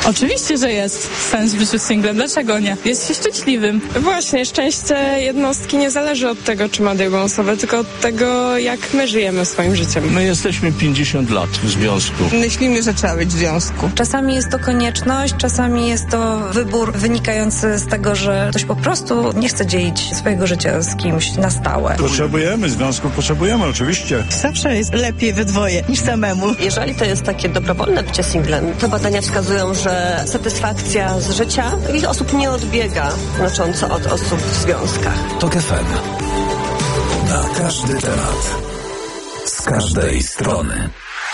Oczywiście, że jest sens w życiu singlem. Dlaczego nie? Jest się szczęśliwym. Właśnie, szczęście jednostki nie zależy od tego, czy ma drugą osobę, tylko od tego, jak my żyjemy swoim życiem. My jesteśmy 50 lat w związku. Myślimy, że trzeba być w związku. Czasami jest to konieczność, czasami jest to wybór wynikający z tego, że ktoś po prostu nie chce dzielić swojego życia z kimś na stałe. Potrzebujemy związku, potrzebujemy oczywiście. Zawsze jest lepiej we dwoje niż samemu. Jeżeli to jest takie dobrowolne bycie singlem, to badania wskazują, że satysfakcja z życia takich osób nie odbiega znacząco od osób w związkach. TOK FM. Na każdy temat. Z każdej strony.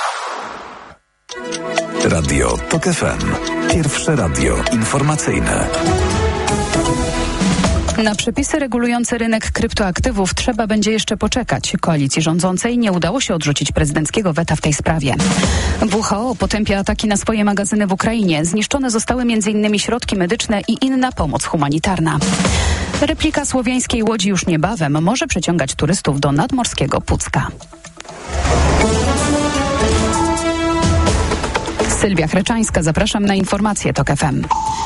Radio TOK FM. Pierwsze radio informacyjne. Na przepisy regulujące rynek kryptoaktywów trzeba będzie jeszcze poczekać. Koalicji rządzącej nie udało się odrzucić prezydenckiego weta w tej sprawie. WHO potępia ataki na swoje magazyny w Ukrainie. Zniszczone zostały m.in. środki medyczne i inna pomoc humanitarna. Replika słowiańskiej łodzi już niebawem może przyciągać turystów do nadmorskiego Pucka. Sylwia Chreczańska, zapraszam na informacje TOK FM.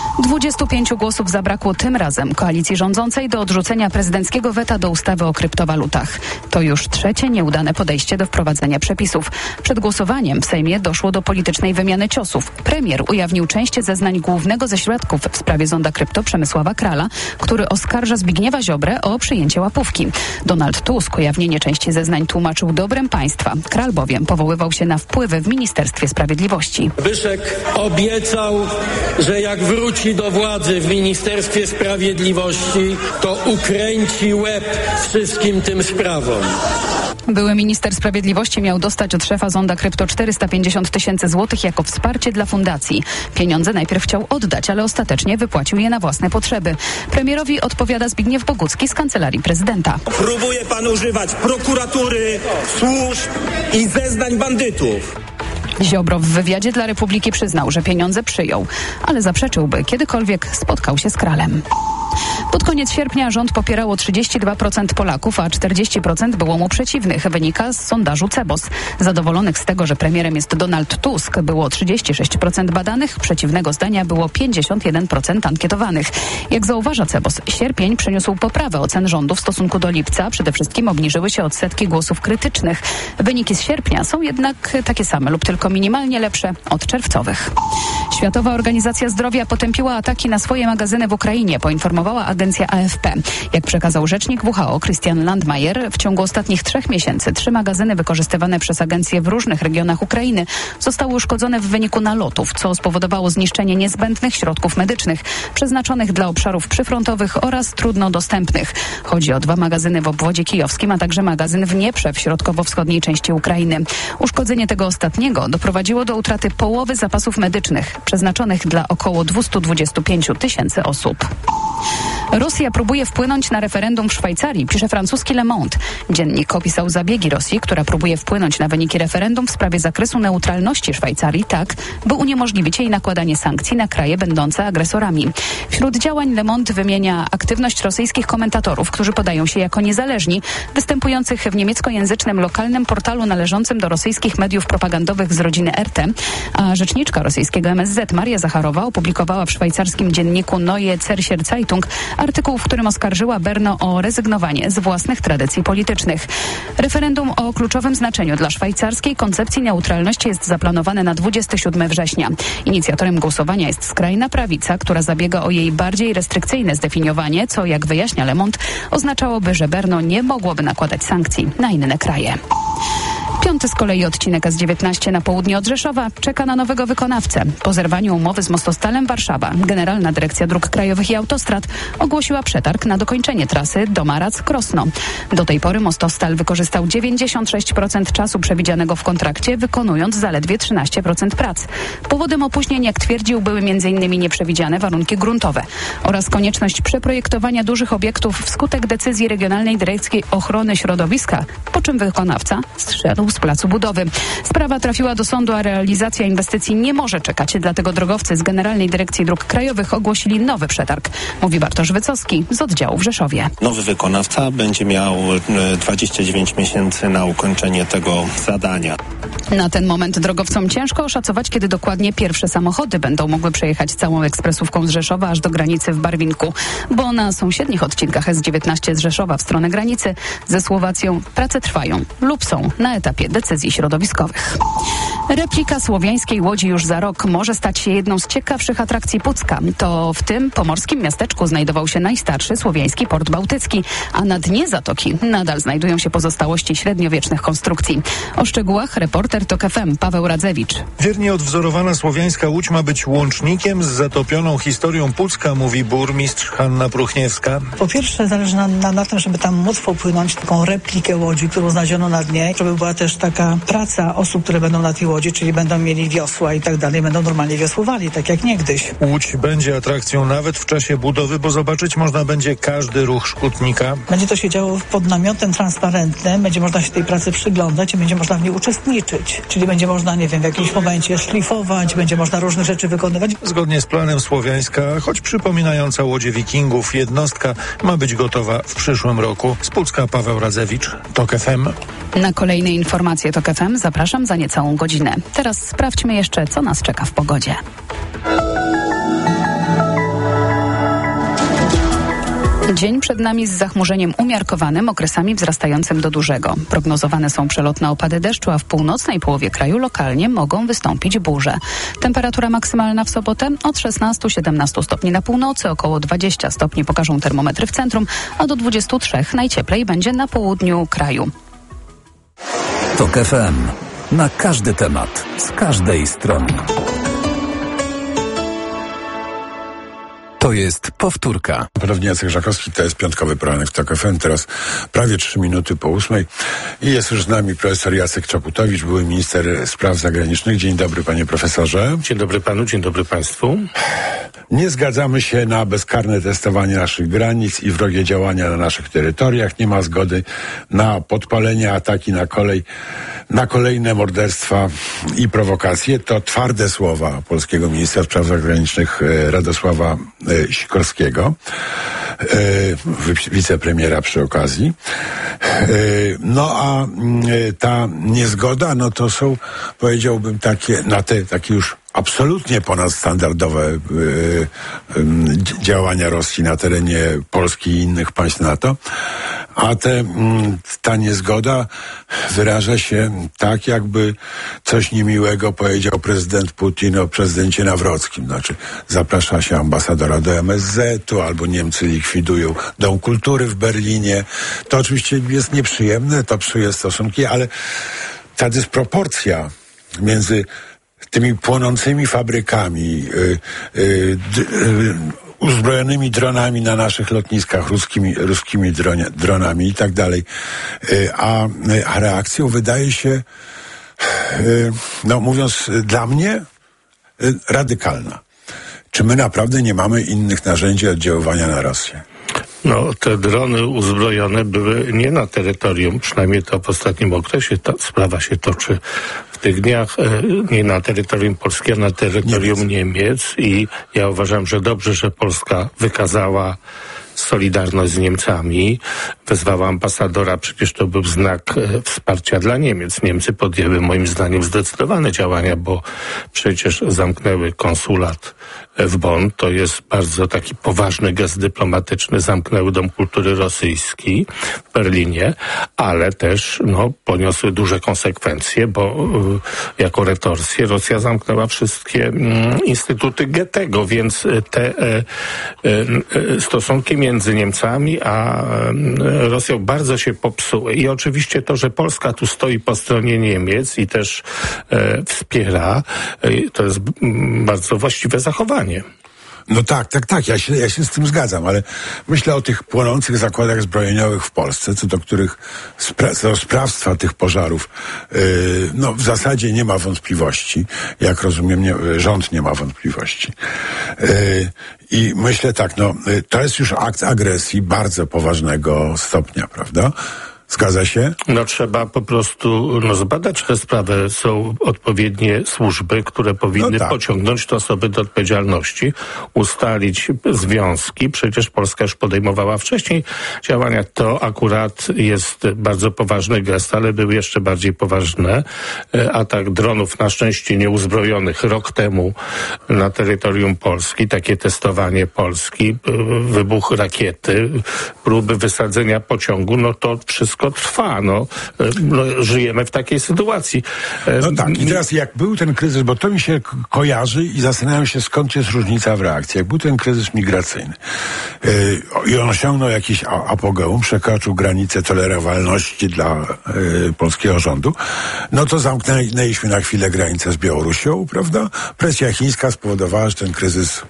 25 głosów zabrakło tym razem koalicji rządzącej do odrzucenia prezydenckiego weta do ustawy o kryptowalutach. To już trzecie nieudane podejście do wprowadzenia przepisów. Przed głosowaniem w Sejmie doszło do politycznej wymiany ciosów. Premier ujawnił część zeznań głównego ze świadków w sprawie zonda krypto Przemysława Krala, który oskarża Zbigniewa Ziobrę o przyjęcie łapówki. Donald Tusk ujawnienie części zeznań tłumaczył dobrem państwa. Kral bowiem powoływał się na wpływy w Ministerstwie Sprawiedliwości. Zbyszek obiecał, że jak wróci do władzy w Ministerstwie Sprawiedliwości, to ukręci łeb wszystkim tym sprawom. Były minister sprawiedliwości miał dostać od szefa zonda krypto 450 000 złotych jako wsparcie dla fundacji. Pieniądze najpierw chciał oddać, ale ostatecznie wypłacił je na własne potrzeby. Premierowi odpowiada Zbigniew Bogucki z Kancelarii Prezydenta. Próbuje pan używać prokuratury, służb i zeznań bandytów. Ziobro w wywiadzie dla Republiki przyznał, że pieniądze przyjął, ale zaprzeczył, by kiedykolwiek spotkał się z Kralem. Pod koniec sierpnia rząd popierało 32% Polaków, a 40% było mu przeciwnych. Wynika z sondażu CEBOS. Zadowolonych z tego, że premierem jest Donald Tusk, było 36% badanych, przeciwnego zdania było 51% ankietowanych. Jak zauważa CEBOS, sierpień przyniósł poprawę ocen rządu w stosunku do lipca. Przede wszystkim obniżyły się odsetki głosów krytycznych. Wyniki z sierpnia są jednak takie same lub tylko minimalnie lepsze od czerwcowych. Światowa Organizacja Zdrowia potępiła ataki na swoje magazyny w Ukrainie, poinformowała agencja AFP. Jak przekazał rzecznik WHO Christian Landmayer, w ciągu ostatnich 3 miesięcy 3 magazyny wykorzystywane przez agencję w różnych regionach Ukrainy zostały uszkodzone w wyniku nalotów, co spowodowało zniszczenie niezbędnych środków medycznych przeznaczonych dla obszarów przyfrontowych oraz trudno dostępnych. Chodzi o 2 magazyny w obwodzie kijowskim, a także magazyn w Dnieprze w środkowo-wschodniej części Ukrainy. Uszkodzenie tego ostatniego doprowadziło do utraty połowy zapasów medycznych przeznaczonych dla około 225 000 osób. Rosja próbuje wpłynąć na referendum w Szwajcarii, pisze francuski Le Monde. Dziennik opisał zabiegi Rosji, która próbuje wpłynąć na wyniki referendum w sprawie zakresu neutralności Szwajcarii tak, by uniemożliwić jej nakładanie sankcji na kraje będące agresorami. Wśród działań Le Monde wymienia aktywność rosyjskich komentatorów, którzy podają się jako niezależni, występujących w niemieckojęzycznym lokalnym portalu należącym do rosyjskich mediów propagandowych z rodziny RT, a rzeczniczka rosyjskiego MSZ Maria Zacharowa opublikowała w szwajcarskim dzienniku Neue Zürcher Zeitung artykuł, w którym oskarżyła Brno o rezygnowanie z własnych tradycji politycznych. Referendum o kluczowym znaczeniu dla szwajcarskiej koncepcji neutralności jest zaplanowane na 27 września. Inicjatorem głosowania jest skrajna prawica, która zabiega o jej bardziej restrykcyjne zdefiniowanie, co, jak wyjaśnia Le Monde, oznaczałoby, że Brno nie mogłoby nakładać sankcji na inne kraje. 5. z kolei odcinek S19 na południe od Rzeszowa czeka na nowego wykonawcę. Po zerwaniu umowy z Mostostalem Warszawa Generalna Dyrekcja Dróg Krajowych i Autostrad ogłosiła przetarg na dokończenie trasy Domarac-Krosno. Do tej pory Mostostal wykorzystał 96% czasu przewidzianego w kontrakcie, wykonując zaledwie 13% prac. Powodem opóźnień, jak twierdził, były m.in. nieprzewidziane warunki gruntowe oraz konieczność przeprojektowania dużych obiektów wskutek decyzji Regionalnej Dyrekcji Ochrony Środowiska, po czym wykonawca zszedł z placu budowy. Sprawa trafiła do sądu, a realizacja inwestycji nie może czekać. Dlatego drogowcy z Generalnej Dyrekcji Dróg Krajowych ogłosili nowy przetarg. Mówi Bartosz Wycocki z oddziału w Rzeszowie. Nowy wykonawca będzie miał 29 miesięcy na ukończenie tego zadania. Na ten moment drogowcom ciężko oszacować, kiedy dokładnie pierwsze samochody będą mogły przejechać całą ekspresówką z Rzeszowa aż do granicy w Barwinku, bo na sąsiednich odcinkach S19 z Rzeszowa w stronę granicy ze Słowacją prace trwają lub są na etapie decyzji środowiskowych. Replika słowiańskiej łodzi już za rok może stać się jedną z ciekawszych atrakcji Pucka. To w tym pomorskim miasteczku znajdował się najstarszy słowiański port bałtycki, a na dnie zatoki nadal znajdują się pozostałości średniowiecznych konstrukcji. O szczegółach reporter TOK FM Paweł Radzewicz. Wiernie odwzorowana słowiańska łódź ma być łącznikiem z zatopioną historią Pucka, mówi burmistrz Hanna Pruchniewska. Po pierwsze zależy nam na tym, żeby tam móc popłynąć taką replikę łodzi, którą znaleziono na dnie, żeby była też taka praca osób, które będą na tej łodzi, czyli będą mieli wiosła i tak dalej, będą normalnie wiosłowali, tak jak niegdyś. Łódź będzie atrakcją nawet w czasie budowy, bo zobaczyć można będzie każdy ruch szkutnika. Będzie to się działo pod namiotem transparentnym, będzie można się tej pracy przyglądać i będzie można w niej uczestniczyć. Czyli będzie można, nie wiem, w jakimś momencie szlifować, będzie można różne rzeczy wykonywać. Zgodnie z planem słowiańska, choć przypominająca łodzie wikingów, jednostka ma być gotowa w przyszłym roku. Z Pucka Paweł Radzewicz, TOK FM. Na kolejne informacje TOK FM zapraszam za niecałą godzinę. Teraz sprawdźmy jeszcze, co nas czeka w pogodzie. Dzień przed nami z zachmurzeniem umiarkowanym, okresami wzrastającym do dużego. Prognozowane są przelotne opady deszczu, a w północnej połowie kraju lokalnie mogą wystąpić burze. Temperatura maksymalna w sobotę od 16-17 stopni na północy, około 20 stopni pokażą termometry w centrum, a do 23 najcieplej będzie na południu kraju. TOK FM. Na każdy temat, z każdej strony. To jest powtórka. Ponownie Jacek Żakowski, to jest piątkowy poranek w TOK FM. Teraz prawie 3 minuty po 8. I jest już z nami profesor Jacek Czaputowicz, były minister spraw zagranicznych. Dzień dobry, panie profesorze. Dzień dobry panu, dzień dobry państwu. Nie zgadzamy się na bezkarne testowanie naszych granic i wrogie działania na naszych terytoriach. Nie ma zgody na podpalenie, ataki na kolej, na kolejne morderstwa i prowokacje. To twarde słowa polskiego ministra spraw zagranicznych Radosława Sikorskiego, wicepremiera przy okazji. No a ta niezgoda, no to są, powiedziałbym, takie już absolutnie ponadstandardowe działania Rosji na terenie Polski i innych państw NATO, a ta niezgoda wyraża się tak, jakby coś niemiłego powiedział prezydent Putin o prezydencie Nawrockim. Znaczy, zaprasza się ambasadora do MSZ-u, albo Niemcy likwidują Dom Kultury w Berlinie. To oczywiście jest nieprzyjemne, to psuje stosunki, ale ta dysproporcja między tymi płonącymi fabrykami, uzbrojonymi dronami na naszych lotniskach, ruskimi dronami i tak dalej, a reakcją wydaje się, no mówiąc dla mnie, radykalna. Czy my naprawdę nie mamy innych narzędzi oddziaływania na Rosję? No, te drony uzbrojone były nie na terytorium, przynajmniej to w ostatnim okresie. Ta sprawa się toczy w tych dniach nie na terytorium Polski, a na terytorium Niemiec. I ja uważam, że dobrze, że Polska wykazała solidarność z Niemcami, wezwała ambasadora, przecież to był znak wsparcia dla Niemiec. Niemcy podjęły moim zdaniem zdecydowane działania, bo przecież zamknęły konsulat w Bonn. To jest bardzo taki poważny gest dyplomatyczny. Zamknęły Dom Kultury Rosyjski w Berlinie, ale też poniosły duże konsekwencje, bo jako retorsję Rosja zamknęła wszystkie instytuty Goethego, więc te stosunki między Niemcami a Rosją bardzo się popsuły. I oczywiście to, że Polska tu stoi po stronie Niemiec i też wspiera, to jest bardzo właściwe zachowanie. No tak, ja się z tym zgadzam, ale myślę o tych płonących zakładach zbrojeniowych w Polsce, co do których co do sprawstwa tych pożarów, w zasadzie nie ma wątpliwości. Jak rozumiem, rząd nie ma wątpliwości. I myślę tak, to jest już akt agresji bardzo poważnego stopnia, prawda? Zgadza się? No trzeba po prostu zbadać tę sprawę. Są odpowiednie służby, które powinny pociągnąć te osoby do odpowiedzialności, ustalić związki. Przecież Polska już podejmowała wcześniej działania. To akurat jest bardzo poważny gest, ale były jeszcze bardziej poważne. Atak dronów, na szczęście nieuzbrojonych, rok temu na terytorium Polski, takie testowanie Polski, wybuch rakiety, próby wysadzenia pociągu, no to wszystko trwa. Żyjemy w takiej sytuacji. No tak, i teraz jak był ten kryzys, bo to mi się kojarzy i zastanawiam się, skąd jest różnica w reakcji. Jak był ten kryzys migracyjny i on osiągnął jakiś apogeum, przekroczył granicę tolerowalności dla polskiego rządu, no to zamknęliśmy na chwilę granicę z Białorusią, prawda? Presja chińska spowodowała, że ten kryzys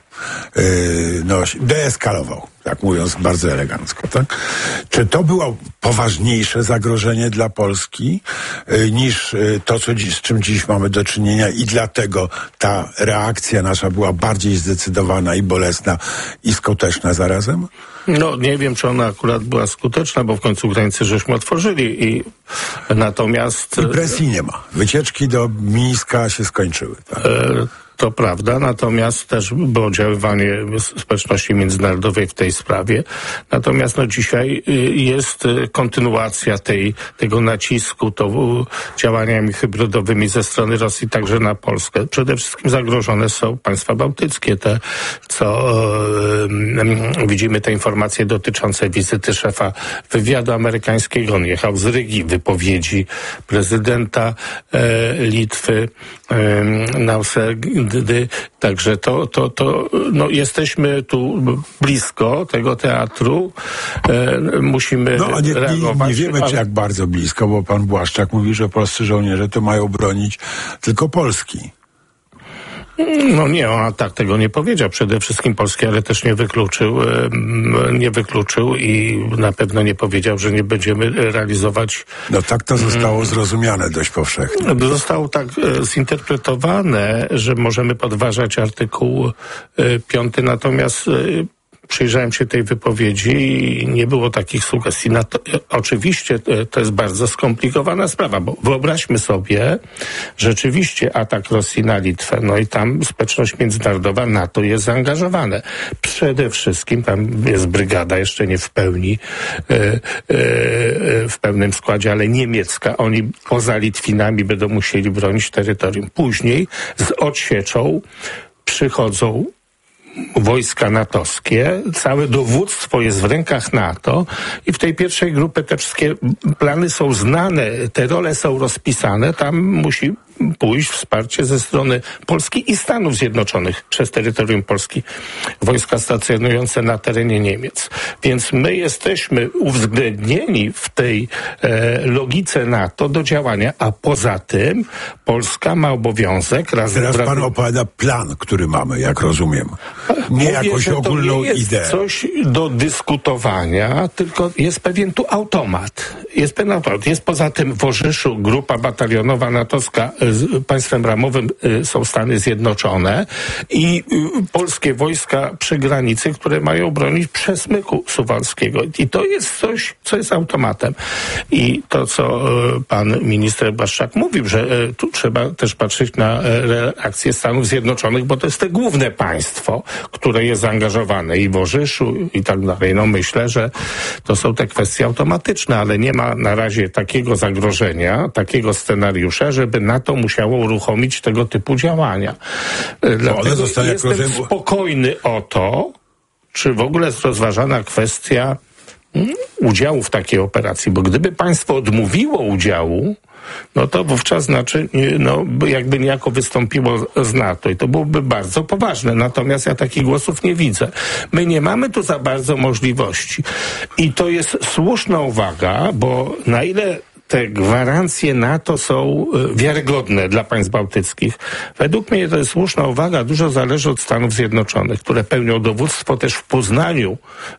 deeskalował, tak mówiąc bardzo elegancko, tak? Czy to było poważniejsze zagrożenie dla Polski niż to, z czym dziś mamy do czynienia i dlatego ta reakcja nasza była bardziej zdecydowana i bolesna i skuteczna zarazem? No nie wiem, czy ona akurat była skuteczna, bo w końcu granice żeśmy otworzyli i natomiast... I presji nie ma. Wycieczki do Mińska się skończyły, tak? To prawda, natomiast też było oddziaływanie społeczności międzynarodowej w tej sprawie. Natomiast dzisiaj jest kontynuacja tego nacisku działaniami hybrydowymi ze strony Rosji także na Polskę. Przede wszystkim zagrożone są państwa bałtyckie, te co widzimy te informacje dotyczące wizyty szefa wywiadu amerykańskiego. On jechał z Rygi, wypowiedzi prezydenta Litwy Nausedy. Także jesteśmy tu blisko tego teatru. Musimy reagować. Nie wiemy, jak bardzo blisko, bo pan Błaszczak mówi, że polscy żołnierze to mają bronić tylko Polski. No nie, on tak tego nie powiedział. Przede wszystkim Polski, ale też nie wykluczył i na pewno nie powiedział, że nie będziemy realizować... No tak to zostało zrozumiane dość powszechnie. Zostało tak zinterpretowane, że możemy podważać artykuł 5, natomiast... Przyjrzałem się tej wypowiedzi i nie było takich sugestii. Oczywiście to jest bardzo skomplikowana sprawa, bo wyobraźmy sobie rzeczywiście atak Rosji na Litwę. No i tam społeczność międzynarodowa, NATO jest zaangażowane. Przede wszystkim tam jest brygada, jeszcze nie w pełni, w pełnym składzie, ale niemiecka. Oni poza Litwinami będą musieli bronić terytorium. Później z odsieczą przychodzą wojska natowskie, całe dowództwo jest w rękach NATO i w tej pierwszej grupie te wszystkie plany są znane, te role są rozpisane, tam musi pójść wsparcie ze strony Polski i Stanów Zjednoczonych przez terytorium Polski, wojska stacjonujące na terenie Niemiec. Więc my jesteśmy uwzględnieni w tej logice NATO do działania, a poza tym Polska ma obowiązek... Teraz pan opowiada plan, który mamy, jak rozumiem. Nie jakąś ogólną ideę. Jest coś do dyskutowania, tylko jest pewien tu automat. Jest poza tym w Orzyszu grupa batalionowa natowska z państwem ramowym są Stany Zjednoczone i polskie wojska przy granicy, które mają bronić przesmyku suwalskiego. I to jest coś, co jest automatem. I to, co pan minister Błaszczak mówił, że tu trzeba też patrzeć na reakcję Stanów Zjednoczonych, bo to jest te główne państwo, które jest zaangażowane i w Orzyszu i tak dalej. No myślę, że to są te kwestie automatyczne, ale nie ma na razie takiego zagrożenia, takiego scenariusza, żeby NATO musiało uruchomić tego typu działania. Dlatego jestem spokojny o to, czy w ogóle jest rozważana kwestia udziału w takiej operacji, bo gdyby państwo odmówiło udziału, no to wówczas jakby niejako wystąpiło z NATO i to byłoby bardzo poważne. Natomiast ja takich głosów nie widzę. My nie mamy tu za bardzo możliwości. I to jest słuszna uwaga, bo na ile te gwarancje NATO są wiarygodne dla państw bałtyckich. Według mnie to jest słuszna uwaga. Dużo zależy od Stanów Zjednoczonych, które pełnią dowództwo też w poznaniu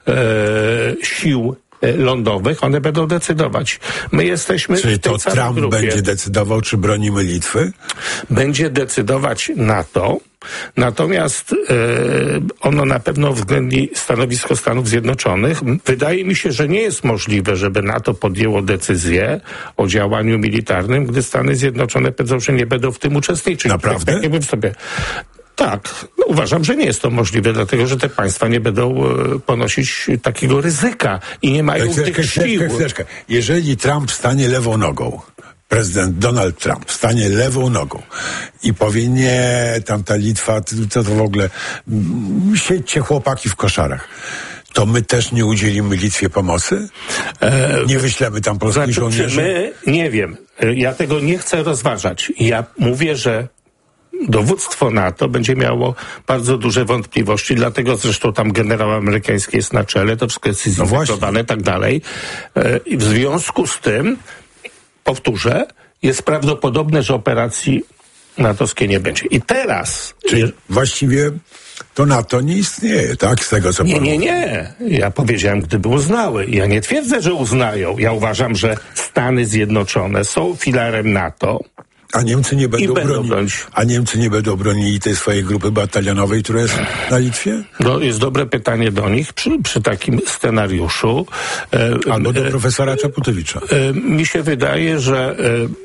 sił lądowych. One będą decydować. My jesteśmy Czyli w tej to Trump grupie. Będzie decydował, czy bronimy Litwy? Będzie decydować NATO. Natomiast ono na pewno uwzględni stanowisko Stanów Zjednoczonych. Wydaje mi się, że nie jest możliwe, żeby NATO podjęło decyzję o działaniu militarnym, gdy Stany Zjednoczone powiedzą, że nie będą w tym uczestniczyć. Naprawdę? Tak, jakby sobie... Tak, uważam, że nie jest to możliwe, dlatego że te państwa nie będą ponosić takiego ryzyka i nie mają tych sił. Jeżeli Trump stanie lewą nogą, prezydent Donald Trump stanie lewą nogą i powie, nie, tamta Litwa, to w ogóle, siedźcie chłopaki w koszarach, to my też nie udzielimy Litwie pomocy? Nie wyślemy tam polskich żołnierzy? My, nie wiem, ja tego nie chcę rozważać. Ja mówię, że dowództwo NATO będzie miało bardzo duże wątpliwości, dlatego zresztą tam generał amerykański jest na czele, to wszystko jest zintegrowane i tak dalej. I w związku z tym, powtórzę, jest prawdopodobne, że operacji natowskiej nie będzie. I teraz... Czyli właściwie to NATO nie istnieje, tak? Z tego, co Nie. Ja powiedziałem, gdyby uznały. Ja nie twierdzę, że uznają. Ja uważam, że Stany Zjednoczone są filarem NATO. A Niemcy nie będą bronić. A Niemcy nie będą bronili tej swojej grupy batalionowej, która jest na Litwie? No, jest dobre pytanie do nich przy takim scenariuszu. Albo do profesora Czaputowicza. Mi się wydaje, że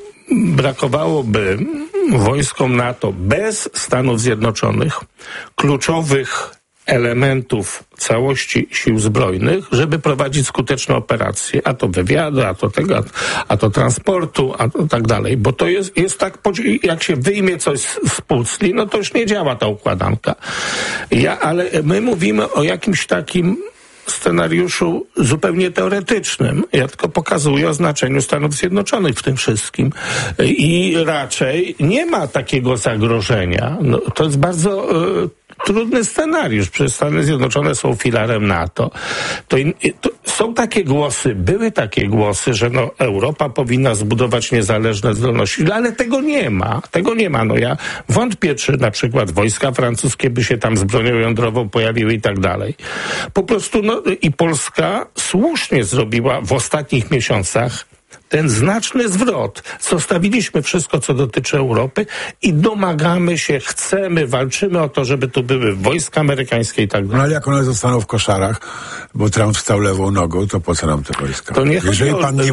brakowałoby wojskom NATO bez Stanów Zjednoczonych kluczowych elementów całości sił zbrojnych, żeby prowadzić skuteczne operacje, a to wywiadu, a to tego, a to transportu, a to tak dalej, bo to jest tak, jak się wyjmie coś z pucli, no to już nie działa ta układanka. Ale my mówimy o jakimś takim scenariuszu zupełnie teoretycznym. Ja tylko pokazuję o znaczeniu Stanów Zjednoczonych w tym wszystkim. I raczej nie ma takiego zagrożenia. No, to jest bardzo trudny scenariusz. Przecież Stany Zjednoczone są filarem NATO. To są takie głosy, były takie głosy, że Europa powinna zbudować niezależne zdolności, ale tego nie ma. No ja wątpię, czy na przykład wojska francuskie by się tam z bronią jądrową pojawiły i tak dalej. Po prostu i Polska słusznie zrobiła w ostatnich miesiącach ten znaczny zwrot. Zostawiliśmy wszystko, co dotyczy Europy i domagamy się, chcemy, walczymy o to, żeby tu były wojska amerykańskie i tak dalej. No ale jak one zostaną w koszarach, bo Trump wstał lewą nogą, to po co nam te wojska? To nie jeżeli pan nie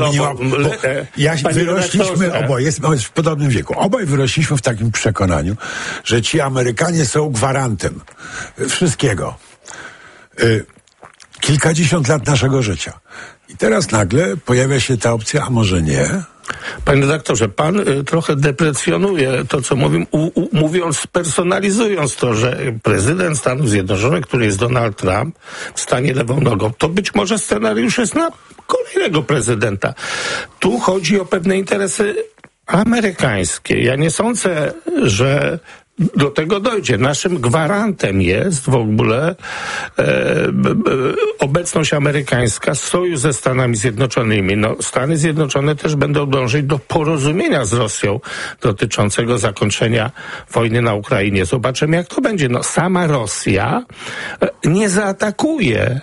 wyrośliśmy oboje, jesteśmy w podobnym wieku. Obaj wyrośliśmy w takim przekonaniu, że ci Amerykanie są gwarantem wszystkiego. Kilkadziesiąt lat naszego życia. I teraz nagle pojawia się ta opcja, a może nie? Panie redaktorze, pan trochę deprecjonuje to, co mówię, mówiąc, personalizując to, że prezydent Stanów Zjednoczonych, który jest Donald Trump, stanie lewą nogą. To być może scenariusz jest na kolejnego prezydenta. Tu chodzi o pewne interesy amerykańskie. Ja nie sądzę, że do tego dojdzie. Naszym gwarantem jest w ogóle obecność amerykańska, sojusz ze Stanami Zjednoczonymi. Stany Zjednoczone też będą dążyć do porozumienia z Rosją dotyczącego zakończenia wojny na Ukrainie. Zobaczymy, jak to będzie. Sama Rosja nie zaatakuje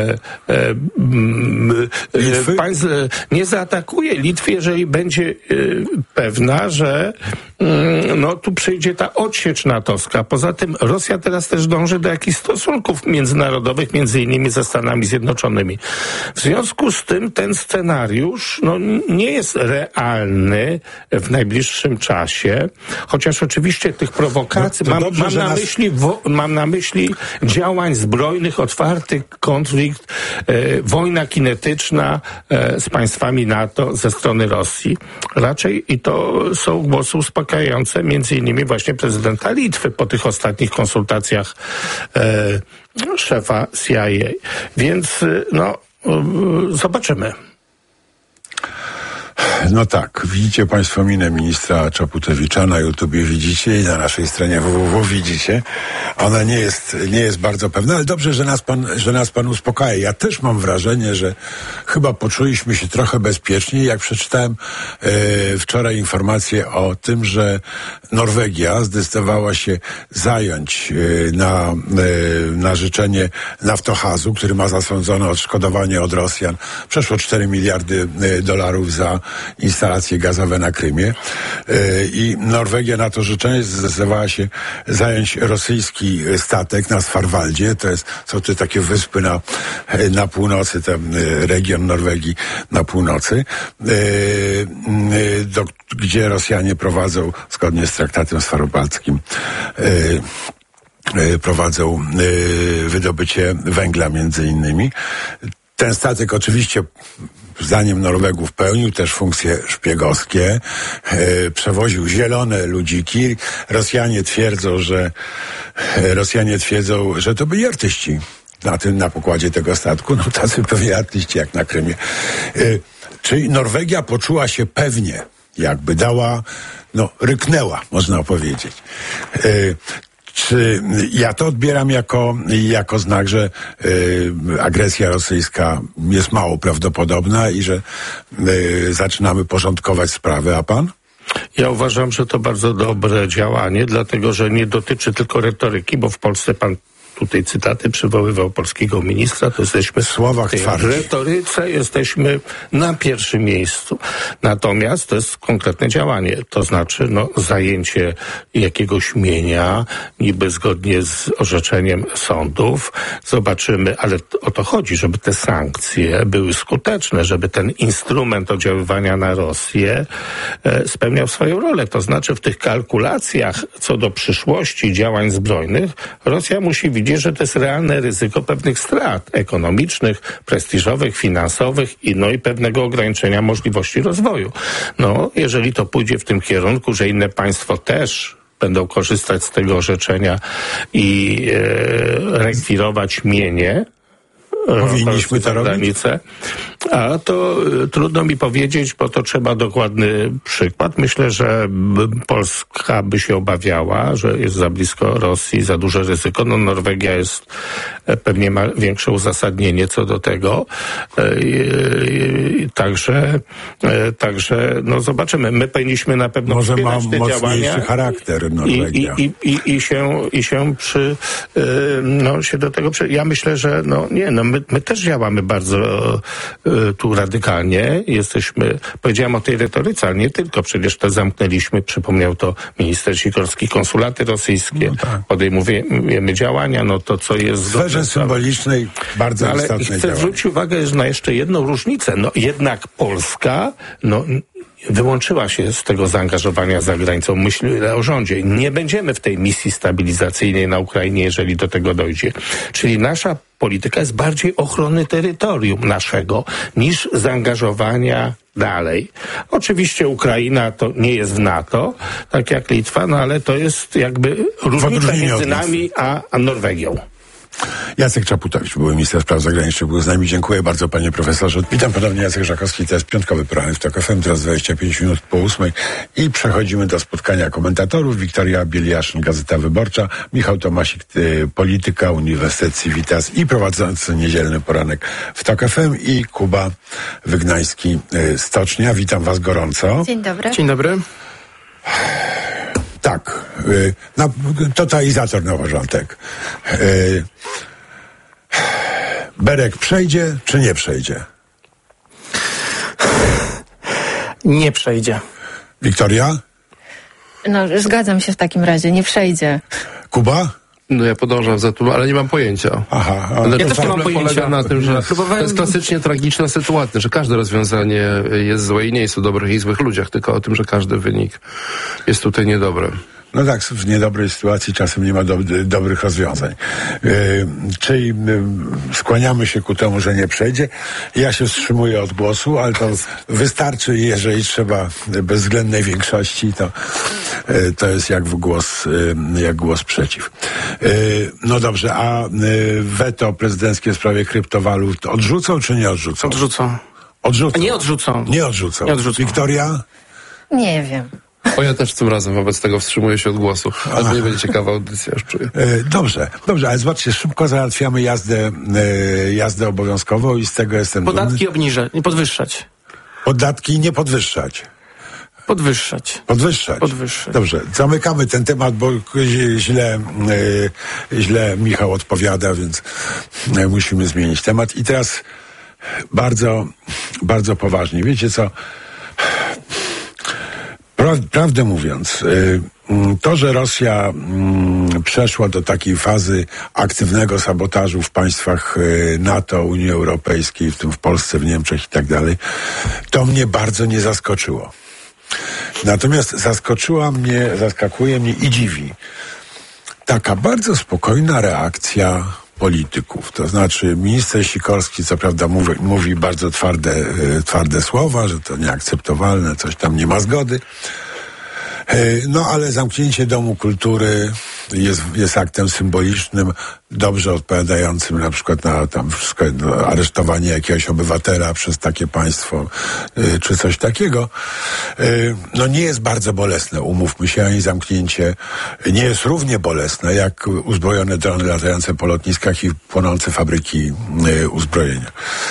nie zaatakuje Litwy, jeżeli będzie pewna, że tu przyjdzie ta odsiecz natowska. Poza tym Rosja teraz też dąży do jakichś stosunków międzynarodowych, między innymi ze Stanami Zjednoczonymi. W związku z tym ten scenariusz nie jest realny w najbliższym czasie, chociaż oczywiście tych prowokacji mam na myśli działań zbrojnych, otwarty konflikt, wojna kinetyczna z państwami NATO ze strony Rosji. Raczej i to są głosy uspokajające, między innymi właśnie prezydenta Litwy po tych ostatnich konsultacjach szefa CIA. Więc zobaczymy. No tak, widzicie państwo minę ministra Czaputowicza, na YouTubie widzicie i na naszej stronie www widzicie. Ona nie jest bardzo pewna, ale dobrze, że nas pan uspokaja. Ja też mam wrażenie, że chyba poczuliśmy się trochę bezpieczniej, jak przeczytałem wczoraj informację o tym, że Norwegia zdecydowała się zająć na życzenie Naftohazu, który ma zasądzone odszkodowanie od Rosjan przeszło 4 miliardy dolarów za instalacje gazowe na Krymie. I Norwegia na to życzenie zdecydowała się zająć rosyjski statek na Svalbardzie. Są to takie wyspy na północy, ten region Norwegii na północy, gdzie Rosjanie prowadzą, zgodnie z traktatem svalbardzkim, prowadzą wydobycie węgla między innymi. Ten statek oczywiście, zdaniem Norwegów, pełnił też funkcje szpiegowskie, przewoził zielone ludziki. Rosjanie twierdzą, że to byli artyści na pokładzie tego statku. No tacy pewnie artyści jak na Krymie. Czyli Norwegia poczuła się pewnie, jakby ryknęła, można powiedzieć. Czy ja to odbieram jako znak, że agresja rosyjska jest mało prawdopodobna i że zaczynamy porządkować sprawę, a pan? Ja uważam, że to bardzo dobre działanie, dlatego że nie dotyczy tylko retoryki, bo w Polsce pan tutaj cytaty przywoływał polskiego ministra, to jesteśmy w tej retoryce, jesteśmy na pierwszym miejscu. Natomiast to jest konkretne działanie, to znaczy zajęcie jakiegoś mienia, niby zgodnie z orzeczeniem sądów. Zobaczymy, ale o to chodzi, żeby te sankcje były skuteczne, żeby ten instrument oddziaływania na Rosję spełniał swoją rolę. To znaczy w tych kalkulacjach co do przyszłości działań zbrojnych Rosja musi widzieć, że to jest realne ryzyko pewnych strat ekonomicznych, prestiżowych, finansowych i pewnego ograniczenia możliwości rozwoju. Jeżeli to pójdzie w tym kierunku, że inne państwo też będą korzystać z tego orzeczenia i rekwirować mienie, powinniśmy to robić. A to trudno mi powiedzieć, bo to trzeba dokładny przykład. Myślę, że Polska by się obawiała, że jest za blisko Rosji, za duże ryzyko. Norwegia pewnie ma większe uzasadnienie co do tego. Także zobaczymy. My powinniśmy na pewno może wspierać ma te mocniejszy działania charakter Norwegia. I się do tego ja myślę, że my też działamy bardzo tu radykalnie. Powiedziałem o tej retoryce, ale nie tylko. Przecież to zamknęliśmy, przypomniał to minister Sikorski, konsulaty rosyjskie. Podejmujemy działania, to co jest... W sferze symbolicznej bardzo istotne działania. Ale chcę działania. zwrócić uwagę na jeszcze jedną różnicę. Jednak Polska, wyłączyła się z tego zaangażowania za granicą. Myślę o rządzie. Nie będziemy w tej misji stabilizacyjnej na Ukrainie, jeżeli do tego dojdzie. Czyli nasza polityka jest bardziej ochrony terytorium naszego niż zaangażowania dalej. Oczywiście Ukraina to nie jest w NATO, tak jak Litwa, ale to jest jakby różnica między nami a Norwegią. Jacek Czaputowicz, były minister spraw zagranicznych, był z nami. Dziękuję bardzo, panie profesorze. Witam ponownie, Jacek Żakowski. To jest piątkowy program w TOK FM, teraz 25 minut po 8 i przechodzimy do spotkania komentatorów. Wiktoria Bieliaszyn, Gazeta Wyborcza, Michał Tomasik, Polityka, Uniwersytet Civitas i prowadzący niedzielny poranek w TOK FM i Kuba Wygnański, Stocznia. Witam was gorąco. Dzień dobry. Dzień dobry. Tak, totalizator na porządek. Berek przejdzie, czy nie przejdzie? Nie przejdzie. Wiktoria? Zgadzam się w takim razie, nie przejdzie. Kuba? Ja podążam za tym, ale nie mam pojęcia. Ja też nie mam pojęcia. Polega na tym, że to jest klasycznie tragiczna sytuacja, że każde rozwiązanie jest złe i nie jest o dobrych i złych ludziach, tylko o tym, że każdy wynik jest tutaj niedobry. No tak, w niedobrej sytuacji czasem nie ma dobrych rozwiązań. Czyli skłaniamy się ku temu, że nie przejdzie. Ja się wstrzymuję od głosu, ale to wystarczy, jeżeli trzeba bezwzględnej większości, to jest jak głos przeciw. No dobrze, a weto prezydenckie w sprawie kryptowalut odrzucą, czy nie odrzucą? Odrzucą. Odrzucą. Nie odrzucą. Nie odrzucą. Wiktoria? Nie wiem. Ja też tym razem wobec tego wstrzymuję się od głosu. Ale to nie będzie ciekawa audycja, już czuję. Dobrze, ale zobaczcie, szybko załatwiamy jazdę obowiązkową i z tego jestem Podatki dumny. obniżać, nie podwyższać. Podatki nie podwyższać. Podwyższać. Dobrze, zamykamy ten temat, bo źle Michał odpowiada, więc musimy zmienić temat. I teraz bardzo, bardzo poważnie. Wiecie co? Prawdę mówiąc, to, że Rosja przeszła do takiej fazy aktywnego sabotażu w państwach NATO, Unii Europejskiej, w tym w Polsce, w Niemczech i tak dalej, to mnie bardzo nie zaskoczyło. Natomiast zaskakuje mnie i dziwi taka bardzo spokojna reakcja polityków. To znaczy minister Sikorski co prawda mówi bardzo twarde słowa, że to nieakceptowalne, coś tam nie ma zgody. No ale zamknięcie Domu Kultury jest aktem symbolicznym, dobrze odpowiadającym na przykład na tam aresztowanie jakiegoś obywatela przez takie państwo, czy coś takiego. No nie jest bardzo bolesne, umówmy się, ani zamknięcie nie jest równie bolesne jak uzbrojone drony latające po lotniskach i płonące fabryki uzbrojenia.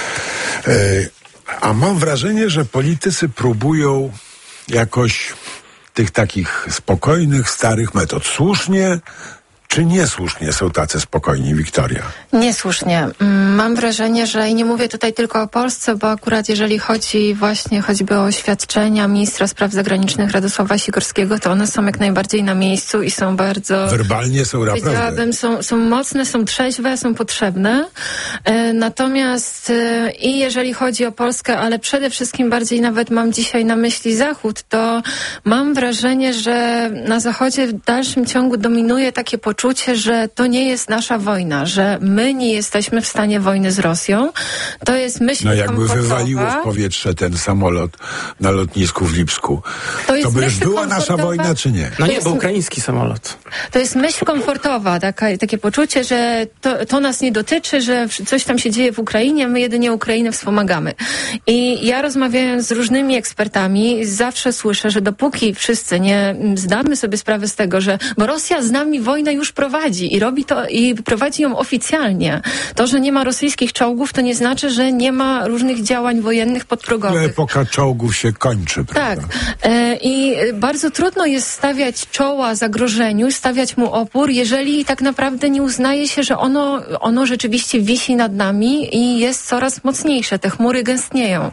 A mam wrażenie, że politycy próbują jakoś tych takich spokojnych, starych metod. Słusznie czy niesłusznie są tacy spokojni, Wiktoria? Niesłusznie. Mam wrażenie, że i nie mówię tutaj tylko o Polsce, bo akurat jeżeli chodzi właśnie choćby o oświadczenia ministra spraw zagranicznych Radosława Sikorskiego, to one są jak najbardziej na miejscu i są bardzo... Werbalnie są naprawdę. Powiedziałabym, są mocne, są trzeźwe, są potrzebne. Natomiast i jeżeli chodzi o Polskę, ale przede wszystkim bardziej nawet mam dzisiaj na myśli Zachód, to mam wrażenie, że na Zachodzie w dalszym ciągu dominuje takie poczucie, że to nie jest nasza wojna, że my nie jesteśmy w stanie wojny z Rosją. To jest myśl komfortowa. No jakby wywaliło w powietrze ten samolot na lotnisku w Lipsku. To by już była nasza wojna, czy nie? No nie, bo ukraiński samolot. To jest myśl komfortowa, takie poczucie, że to nas nie dotyczy, że coś tam się dzieje w Ukrainie, my jedynie Ukrainę wspomagamy. I ja rozmawiając z różnymi ekspertami, zawsze słyszę, że dopóki wszyscy nie zdamy sobie sprawy z tego, bo Rosja z nami wojnę już prowadzi i robi to i prowadzi ją oficjalnie. To, że nie ma rosyjskich czołgów, to nie znaczy, że nie ma różnych działań wojennych podprogowych. Epoka czołgów się kończy, prawda? Tak. I bardzo trudno jest stawiać czoła zagrożeniu, stawiać mu opór, jeżeli tak naprawdę nie uznaje się, że ono rzeczywiście wisi nad nami i jest coraz mocniejsze. Te chmury gęstnieją.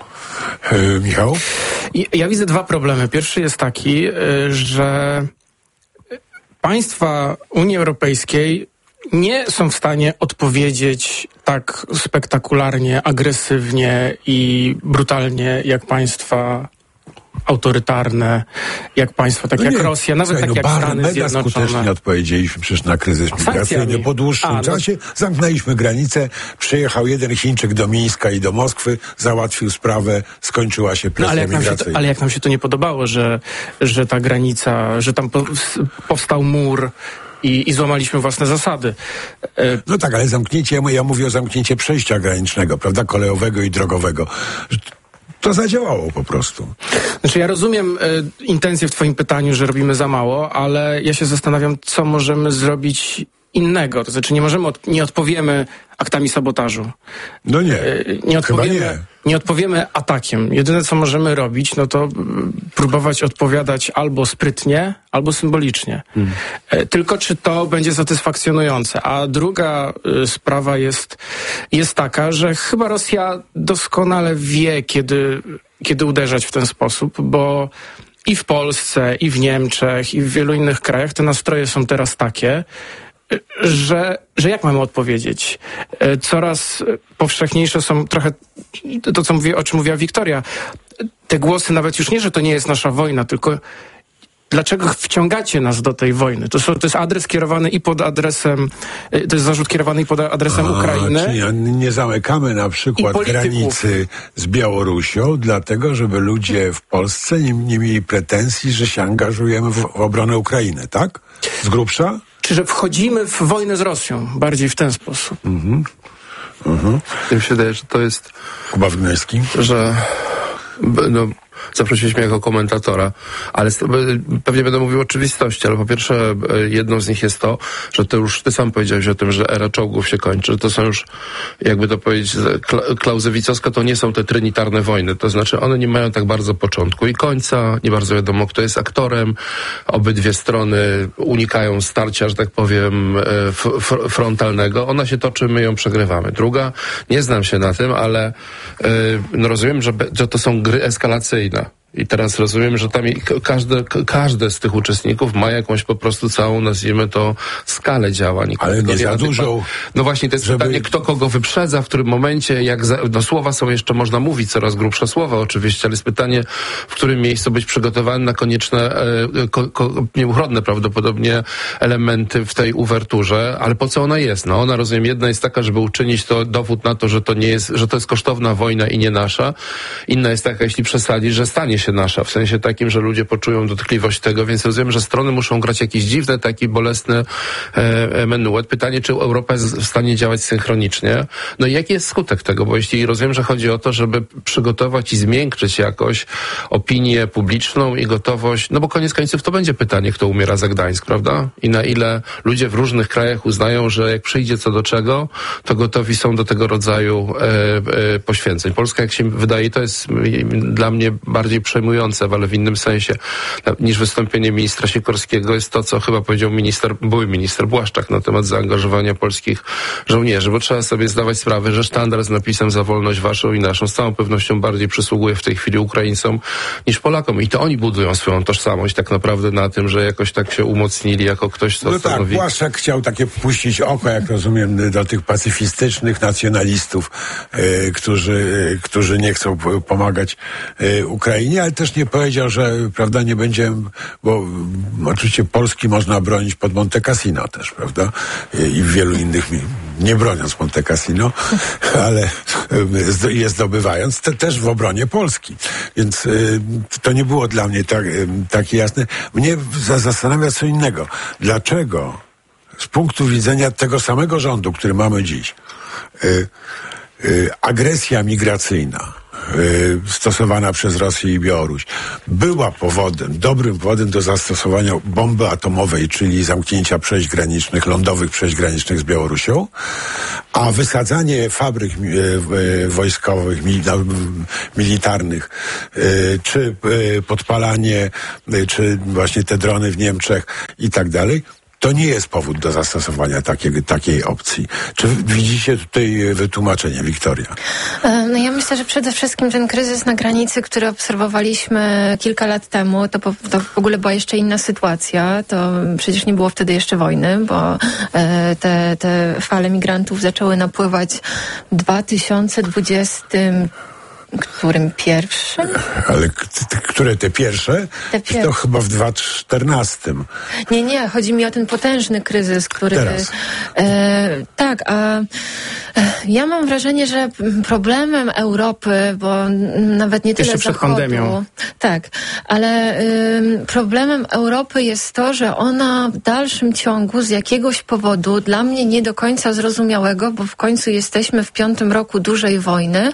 Michał? Ja widzę dwa problemy. Pierwszy jest taki, że państwa Unii Europejskiej nie są w stanie odpowiedzieć tak spektakularnie, agresywnie i brutalnie jak państwa autorytarne, jak państwa takie jak Rosja, nawet takie jak Stany Zjednoczone. Skutecznie odpowiedzieliśmy przecież na kryzys migracyjny. Po dłuższym czasie zamknęliśmy granicę, przyjechał jeden Chińczyk do Mińska i do Moskwy, załatwił sprawę, skończyła się presja migracyjna. Ale jak nam się to nie podobało, że ta granica, że tam powstał mur i złamaliśmy własne zasady. No tak, ale zamknięcie, ja mówię o zamknięciu przejścia granicznego, prawda, kolejowego i drogowego. To zadziałało po prostu. Znaczy ja rozumiem intencję w twoim pytaniu, że robimy za mało, ale ja się zastanawiam, co możemy zrobić innego. To znaczy nie odpowiemy aktami sabotażu. No nie. Nie odpowiemy atakiem. Jedyne, co możemy robić, no to próbować odpowiadać albo sprytnie, albo symbolicznie. Tylko czy to będzie satysfakcjonujące? A druga sprawa jest taka, że chyba Rosja doskonale wie, kiedy uderzać w ten sposób, bo i w Polsce, i w Niemczech, i w wielu innych krajach te nastroje są teraz takie, że jak mamy odpowiedzieć? Coraz powszechniejsze są trochę to, o czym mówiła Wiktoria. Te głosy nawet już nie, że to nie jest nasza wojna, tylko dlaczego wciągacie nas do tej wojny? To jest adres kierowany i pod adresem, to jest zarzut kierowany i pod adresem Ukrainy. Czyli nie zamykamy na przykład granicy z Białorusią, dlatego żeby ludzie w Polsce nie mieli pretensji, że się angażujemy w obronę Ukrainy, tak? Z grubsza? Czy że wchodzimy w wojnę z Rosją? Bardziej w ten sposób. Mi się wydaje, że to jest... Kuba Wygnański? Że... Zaprosiliśmy jako komentatora, ale pewnie będę mówił oczywistości, ale po pierwsze jedną z nich jest to, że to już ty sam powiedziałeś o tym, że era czołgów się kończy, że to są już, jakby to powiedzieć klauzewicowsko, to nie są te trinitarne wojny, to znaczy one nie mają tak bardzo początku i końca, nie bardzo wiadomo kto jest aktorem, obydwie strony unikają starcia, że tak powiem, frontalnego, ona się toczy, my ją przegrywamy. Druga, nie znam się na tym, ale rozumiem, że to są gry eskalacyjne. I teraz rozumiem, że tam każdy z tych uczestników ma jakąś po prostu całą, nazwijmy to, skalę działań. Ale nie za dużo. No właśnie, to jest pytanie, kto kogo wyprzedza, w którym momencie, słowa są jeszcze, można mówić coraz grubsze słowa oczywiście, ale jest pytanie, w którym miejscu być przygotowany na konieczne, nieuchronne prawdopodobnie elementy w tej uwerturze, ale po co ona jest? No ona, rozumiem, jedna jest taka, żeby uczynić to dowód na to, że to nie jest, że to jest kosztowna wojna i nie nasza. Inna jest taka, jeśli przesadzi, że stanie się nasza, w sensie takim, że ludzie poczują dotkliwość tego, więc rozumiem, że strony muszą grać jakiś dziwny, taki bolesny menuet. Pytanie, czy Europa jest w stanie działać synchronicznie? No i jaki jest skutek tego? Bo jeśli rozumiem, że chodzi o to, żeby przygotować i zmiękczyć jakoś opinię publiczną i gotowość, no bo koniec końców to będzie pytanie, kto umiera za Gdańsk, prawda? I na ile ludzie w różnych krajach uznają, że jak przyjdzie co do czego, to gotowi są do tego rodzaju poświęceń. Polska, jak się wydaje, to jest dla mnie bardziej przejmujące, ale w innym sensie niż wystąpienie ministra Sikorskiego jest to, co chyba powiedział były minister Błaszczak na temat zaangażowania polskich żołnierzy, bo trzeba sobie zdawać sprawę, że sztandar z napisem za wolność waszą i naszą z całą pewnością bardziej przysługuje w tej chwili Ukraińcom niż Polakom. I to oni budują swoją tożsamość tak naprawdę na tym, że jakoś tak się umocnili jako ktoś, co stanowi... Tak, Błaszczak chciał takie puścić oko, jak rozumiem, do tych pacyfistycznych nacjonalistów, którzy nie chcą pomagać Ukrainie, ale też nie powiedział, że prawda, nie będzie, bo oczywiście Polski można bronić pod Monte Cassino też, prawda? I w wielu innych, nie broniąc Monte Cassino, ale je zdobywając, też w obronie Polski. Więc to nie było dla mnie takie jasne. Mnie zastanawia co innego. Dlaczego z punktu widzenia tego samego rządu, który mamy dziś, agresja migracyjna stosowana przez Rosję i Białoruś była dobrym powodem do zastosowania bomby atomowej, czyli zamknięcia przejść granicznych, lądowych przejść granicznych z Białorusią, a wysadzanie fabryk wojskowych, militarnych, czy podpalanie, czy właśnie te drony w Niemczech i tak dalej, to nie jest powód do zastosowania takiej opcji. Czy widzicie tutaj wytłumaczenie, Wiktoria? No ja myślę, że przede wszystkim ten kryzys na granicy, który obserwowaliśmy kilka lat temu, to w ogóle była jeszcze inna sytuacja. To przecież nie było wtedy jeszcze wojny, bo te fale migrantów zaczęły napływać w 2020 którym pierwszym? Ale które te pierwsze? To chyba w 2014. Nie, chodzi mi o ten potężny kryzys, który... Teraz. Tak, a ja mam wrażenie, że problemem Europy, bo nawet nie tyle jeszcze przed Zachodu, pandemią. tak, ale problemem Europy jest to, że ona w dalszym ciągu z jakiegoś powodu, dla mnie nie do końca zrozumiałego, bo w końcu jesteśmy w 5. roku dużej wojny,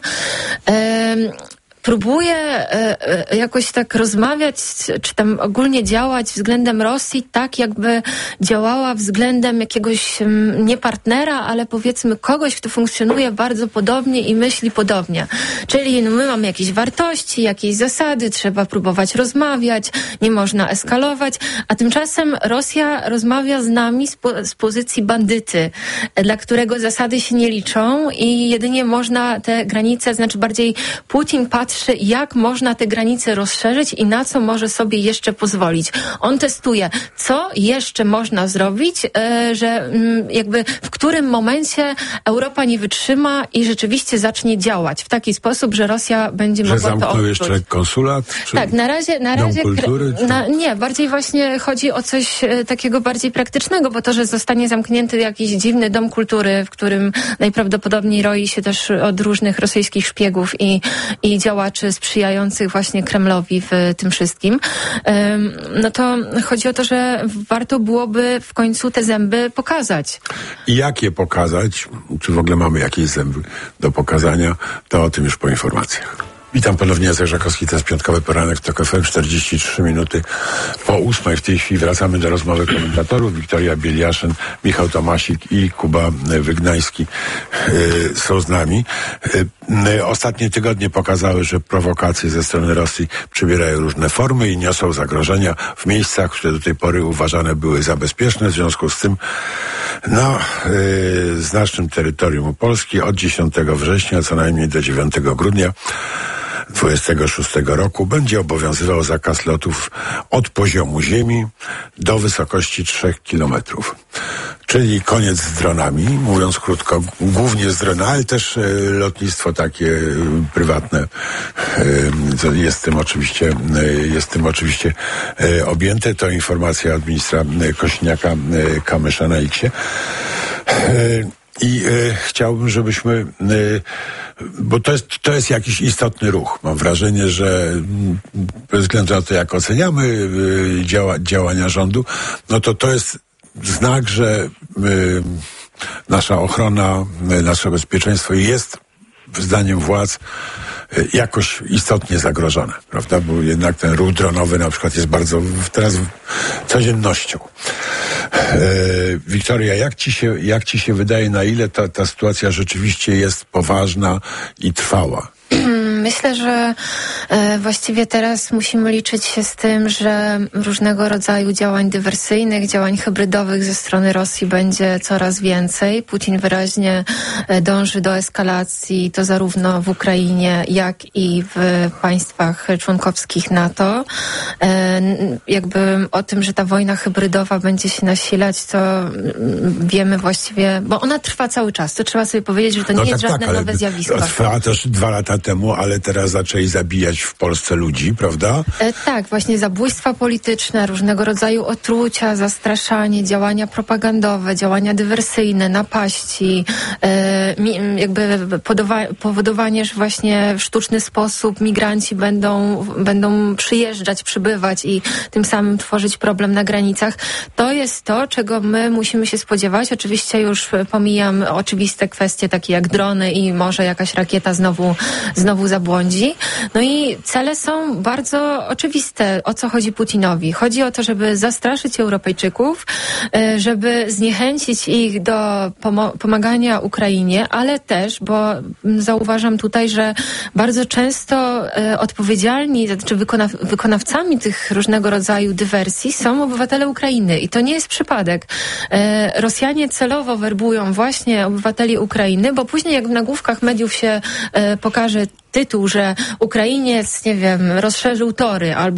próbuje jakoś tak rozmawiać, czy tam ogólnie działać względem Rosji tak, jakby działała względem jakiegoś nie partnera, ale powiedzmy kogoś, kto funkcjonuje bardzo podobnie i myśli podobnie. Czyli my mamy jakieś wartości, jakieś zasady, trzeba próbować rozmawiać, nie można eskalować, a tymczasem Rosja rozmawia z nami z pozycji bandyty, dla którego zasady się nie liczą i jedynie można te granice, znaczy bardziej Putin patrzy, jak można te granice rozszerzyć i na co może sobie jeszcze pozwolić. On testuje, co jeszcze można zrobić, że jakby w którym momencie Europa nie wytrzyma i rzeczywiście zacznie działać w taki sposób, że Rosja będzie mogła to odczuć. Zamknął jeszcze konsulat? Tak, na razie Dom kultury? nie, bardziej właśnie chodzi o coś takiego bardziej praktycznego, bo to, że zostanie zamknięty jakiś dziwny dom kultury, w którym najprawdopodobniej roi się też od różnych rosyjskich szpiegów i działaczy sprzyjających właśnie Kremlowi w tym wszystkim, no to chodzi o to, że warto byłoby w końcu te zęby pokazać. I jak je pokazać? Czy w ogóle mamy jakieś zęby do pokazania? To o tym już po informacjach. Witam ponownie, Jacek Żakowski, to jest piątkowy poranek w TOK FM, 43 minuty po 8. W tej chwili wracamy do rozmowy komentatorów. Wiktoria Bieliaszyn, Michał Tomasik i Kuba Wygnański są z nami. Ostatnie tygodnie pokazały, że prowokacje ze strony Rosji przybierają różne formy i niosą zagrożenia w miejscach, które do tej pory uważane były za bezpieczne. W związku z tym znacznym terytorium Polski od 10 września co najmniej do 9 grudnia 2026 roku będzie obowiązywał zakaz lotów od poziomu ziemi do wysokości 3 kilometrów. Czyli koniec z dronami, mówiąc krótko, głównie z dronami, ale też lotnictwo takie prywatne jest tym oczywiście objęte. To informacja od ministra Kosiniaka-Kamysza na X-ie. I chciałbym, żebyśmy, bo to jest jakiś istotny ruch. Mam wrażenie, że bez względu na to, jak oceniamy działania rządu, no to jest znak, że nasza ochrona, nasze bezpieczeństwo jest, zdaniem władz, jakoś istotnie zagrożone, prawda? Bo jednak ten ruch dronowy na przykład jest bardzo teraz codziennością. Wiktoria, jak ci się wydaje, na ile ta sytuacja rzeczywiście jest poważna i trwała? Myślę, że właściwie teraz musimy liczyć się z tym, że różnego rodzaju działań dywersyjnych, działań hybrydowych ze strony Rosji będzie coraz więcej. Putin wyraźnie dąży do eskalacji, to zarówno w Ukrainie, jak i w państwach członkowskich NATO. Jakby o tym, że ta wojna hybrydowa będzie się nasilać, to wiemy właściwie, bo ona trwa cały czas. To trzeba sobie powiedzieć, że to nie jest żadne nowe zjawisko. Trwała też 2 lata temu, ale teraz zaczęli zabijać w Polsce ludzi, prawda? Tak, właśnie zabójstwa polityczne, różnego rodzaju otrucia, zastraszanie, działania propagandowe, działania dywersyjne, napaści, jakby powodowanie, że właśnie w sztuczny sposób migranci będą przyjeżdżać, przybywać i tym samym tworzyć problem na granicach. To jest to, czego my musimy się spodziewać. Oczywiście już pomijam oczywiste kwestie takie jak drony i może jakaś rakieta znowu zabłądzi. No i cele są bardzo oczywiste. O co chodzi Putinowi? Chodzi o to, żeby zastraszyć Europejczyków, żeby zniechęcić ich do pomagania Ukrainie, ale też, bo zauważam tutaj, że bardzo często odpowiedzialni, czy wykonawcami tych różnego rodzaju dywersji są obywatele Ukrainy. I to nie jest przypadek. Rosjanie celowo werbują właśnie obywateli Ukrainy, bo później jak w nagłówkach mediów się pokaże tytuł, że Ukrainiec, nie wiem, rozszerzył tory albo